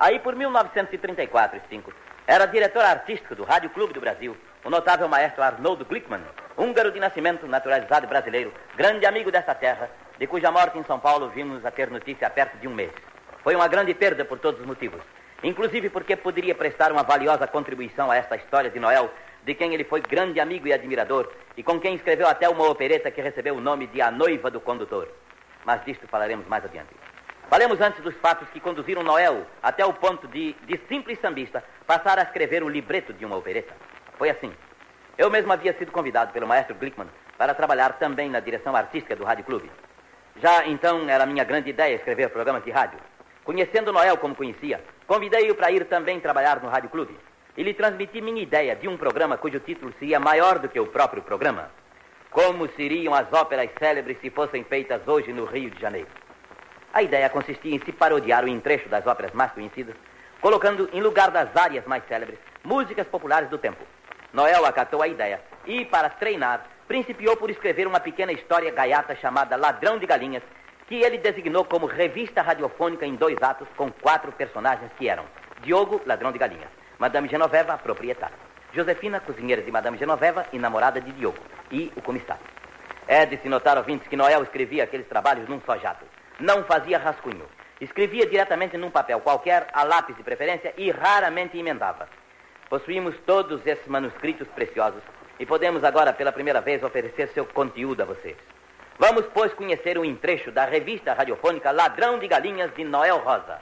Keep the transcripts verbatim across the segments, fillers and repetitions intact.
Aí por mil novecentos e trinta e quatro, cinco, era diretor artístico do Rádio Clube do Brasil, o notável maestro Arnoldo Glickman, húngaro de nascimento, naturalizado brasileiro, grande amigo desta terra, de cuja morte em São Paulo vimos a ter notícia há perto de um mês. Foi uma grande perda por todos os motivos, inclusive porque poderia prestar uma valiosa contribuição a esta história de Noel, de quem ele foi grande amigo e admirador, e com quem escreveu até uma opereta que recebeu o nome de A Noiva do Condutor. Mas disto falaremos mais adiante. Falemos antes dos fatos que conduziram Noel até o ponto de, de simples sambista, passar a escrever o libreto de uma opereta. Foi assim. Eu mesmo havia sido convidado pelo maestro Glickman para trabalhar também na direção artística do Rádio Clube. Já então era minha grande ideia escrever programas de rádio. Conhecendo Noel como conhecia, convidei-o para ir também trabalhar no Rádio Clube. E lhe transmiti minha ideia de um programa cujo título seria maior do que o próprio programa. Como seriam as óperas célebres se fossem feitas hoje no Rio de Janeiro? A ideia consistia em se parodiar o entrecho das óperas mais conhecidas, colocando em lugar das áreas mais célebres, músicas populares do tempo. Noel acatou a ideia e, para treinar, principiou por escrever uma pequena história gaiata chamada Ladrão de Galinhas, que ele designou como revista radiofônica em dois atos com quatro personagens que eram Diogo, ladrão de galinhas, Madame Genoveva, a proprietária, Josefina, cozinheira de Madame Genoveva e namorada de Diogo, e o comissário. É de se notar, ouvintes, que Noel escrevia aqueles trabalhos num só jato. Não fazia rascunho. Escrevia diretamente num papel qualquer, a lápis de preferência, e raramente emendava. Possuímos todos esses manuscritos preciosos e podemos agora, pela primeira vez, oferecer seu conteúdo a vocês. Vamos, pois, conhecer um trecho da revista radiofônica Ladrão de Galinhas, de Noel Rosa.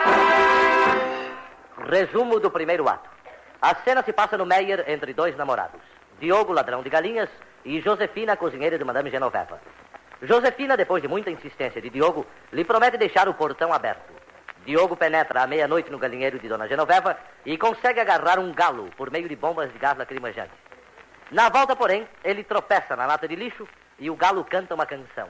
Resumo do primeiro ato. A cena se passa no Meyer entre dois namorados, Diogo, ladrão de galinhas, e Josefina, cozinheira de Madame Genoveva. Josefina, depois de muita insistência de Diogo, lhe promete deixar o portão aberto. Diogo penetra à meia-noite no galinheiro de Dona Genoveva e consegue agarrar um galo por meio de bombas de gás lacrimejante. Na volta, porém, ele tropeça na lata de lixo e o galo canta uma canção.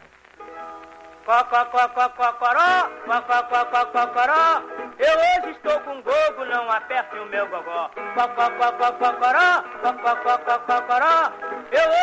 Cocoró, cocoró, eu hoje estou com gogo, não aperte o meu gogó. Cocoró, cocoró, eu